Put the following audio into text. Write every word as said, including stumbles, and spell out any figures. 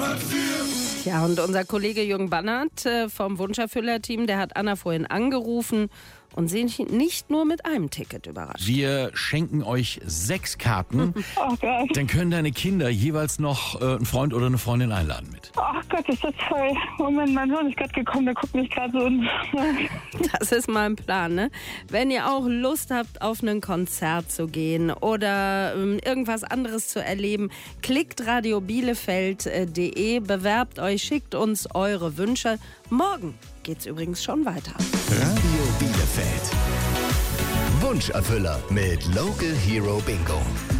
Ja, und unser Kollege Jürgen Bannert äh, vom Wunscherfüller-Team, der hat Anna vorhin angerufen und sie nicht nur mit einem Ticket überrascht. Wir schenken euch sechs Karten. Oh Gott. Dann können deine Kinder jeweils noch äh, einen Freund oder eine Freundin einladen mit. Ach Gott, ist das toll. Moment, mein Sohn ist gerade gekommen, der guckt mich gerade so und... Das ist mal ein Plan, ne? Wenn ihr auch Lust habt, auf ein Konzert zu gehen oder ähm, irgendwas anderes zu erleben, klickt radio bielefeld punkt de, bewerbt euch, schickt uns eure Wünsche. Morgen geht's übrigens schon weiter. Radio Bielefeld. Wunscherfüller mit Local Hero Bingo.